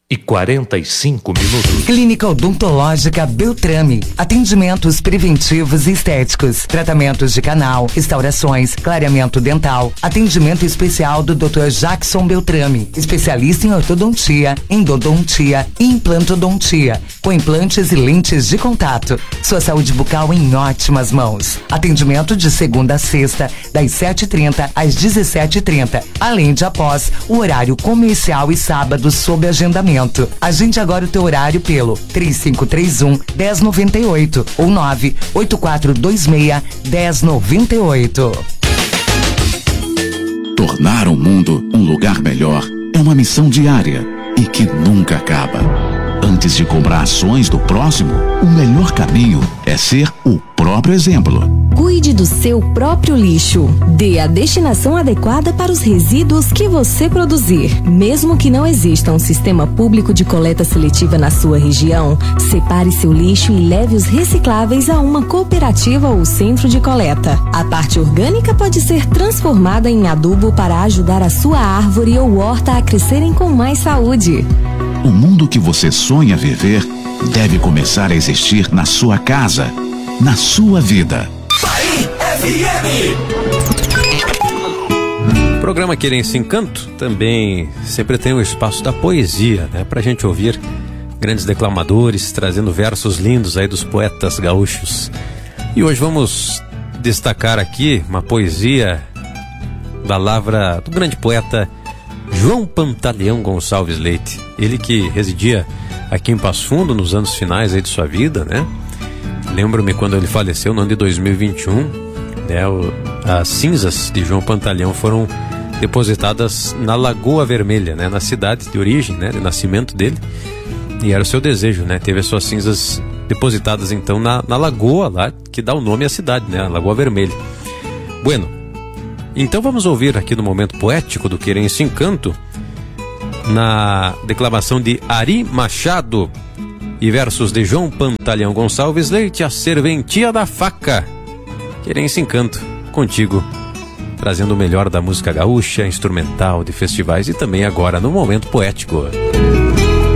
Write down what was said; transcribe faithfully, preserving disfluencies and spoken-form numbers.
e quarenta e cinco minutos. Clínica Odontológica Beltrame. Atendimentos preventivos e estéticos. Tratamentos de canal, restaurações, clareamento dental. Atendimento especial do doutor Jackson Beltrame. Especialista em ortodontia, endodontia e implantodontia. Com implantes e lentes de contato. Sua saúde bucal em ótimas mãos. Atendimento de segunda a sexta, das sete e trinta às dezessete e trinta. Além de após o horário comercial e sábado sob agendamento. Agende agora o teu horário pelo três cinco três um, um zero nove oito ou nove oito quatro dois seis, um zero nove oito. Tornar o mundo um lugar melhor é uma missão diária e que nunca acaba. Antes de comprar ações do próximo, o melhor caminho é ser o próprio exemplo. Cuide do seu próprio lixo. Dê a destinação adequada para os resíduos que você produzir. Mesmo que não exista um sistema público de coleta seletiva na sua região, separe seu lixo e leve os recicláveis a uma cooperativa ou centro de coleta. A parte orgânica pode ser transformada em adubo para ajudar a sua árvore ou horta a crescerem com mais saúde. O mundo que você sonha viver deve começar a existir na sua casa, na sua vida. Bahia F M. O programa Querência Encanto também sempre tem o espaço da poesia, né? Pra gente ouvir grandes declamadores trazendo versos lindos aí dos poetas gaúchos. E hoje vamos destacar aqui uma poesia da lavra do grande poeta João Pantaleão Gonçalves Leite. Ele que residia aqui em Passo Fundo nos anos finais aí de sua vida, né? Lembro-me quando ele faleceu no ano de dois mil e vinte e um, né? O, as cinzas de João Pantaleão foram depositadas na Lagoa Vermelha, né? Na cidade de origem, né? De nascimento dele. E era o seu desejo, né? Teve as suas cinzas depositadas então na, na lagoa lá, que dá o nome à cidade, né? A Lagoa Vermelha. Bueno, então vamos ouvir aqui no momento poético do Querência Encanto, na declamação de Ari Machado e versos de João Pantaleão Gonçalves Leite, A Serventia da Faca. Querência Encanto, contigo, trazendo o melhor da música gaúcha, instrumental, de festivais e também agora no momento poético.